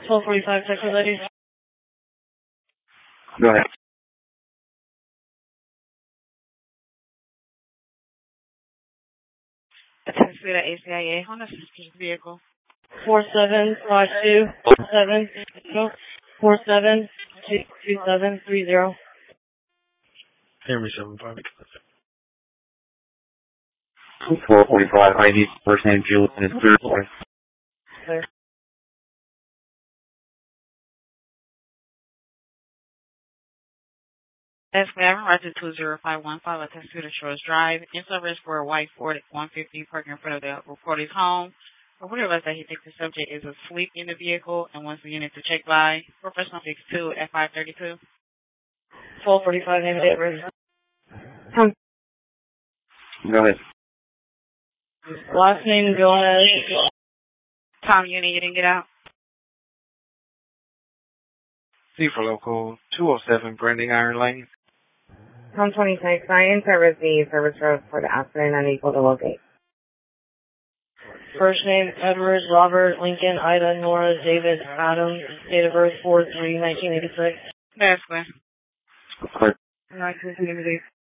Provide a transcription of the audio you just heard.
1245 Texas ladies. Go ahead. Attend to the ACIA Honda Civic vehicle. 4752 472730. Henry 75. 445 ID, first name Julian is clear. Clear. Lastly, I Roger 20515 attend to the Shores Drive. In service for a white Ford F-150 parking in front of the reporter's home. We realized that he thinks the subject is asleep in the vehicle and wants the unit to check by professional fix 2 at 532. 1245 name date register. Go ahead. Last name Gomez. Tom unit, you didn't get out? C for local 207 Branding Iron Lane. Tom 26, I in service the service road for the accident unequal to locate. First name Edward, Robert, Lincoln, Ida, Nora, David, Adam, date of birth 4/3/1986. Lastly. Clear. All right, continue to